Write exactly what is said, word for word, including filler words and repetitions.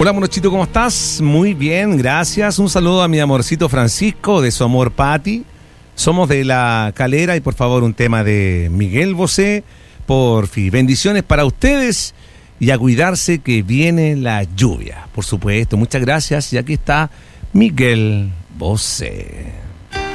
Hola, Monochito, ¿cómo estás? Muy bien, gracias. Un saludo a mi amorcito Francisco, de su amor Pati. Somos de La Calera y por favor un tema de Miguel Bosé. Por fin, bendiciones para ustedes y a cuidarse que viene la lluvia. Por supuesto, muchas gracias. Y aquí está Miguel Bosé.